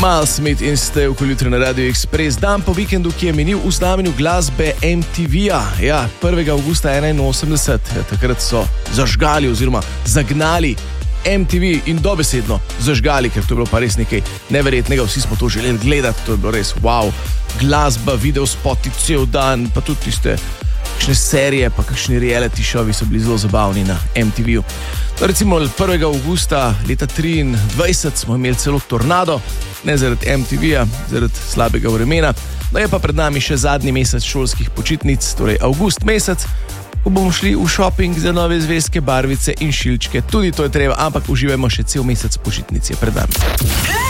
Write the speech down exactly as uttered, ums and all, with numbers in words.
Miles Smith in ste v Jutri na Radio Express. Dan po vikendu, ki je minil v znamenju glasbe M T V-ja. Ja, prvega avgusta enainosemdeset. Ja, takrat so zažgali oziroma zagnali M T V in dobesedno zažgali, ker to je bilo pa res nekaj neverjetnega. Vsi smo to želeli gledati, to je bilo res wow. Glasba, videospoti cel dan, pa tudi tiste kakšne serije, pa kakšni reality šovi so bili zelo zabavni na M T V-ju. No, recimo prvega avgusta leta triindvajset smo imeli celo tornado, ne zaradi M T V-ja, zaradi slabega vremena. No, je pa pred nami še zadnji mesec šolskih počitnic, torej avgust mesec, ko bomo šli v šoping za nove zvezke, barvice in šilčke. Tudi to je treba, ampak uživajmo še cel mesec počitnic je pred nami.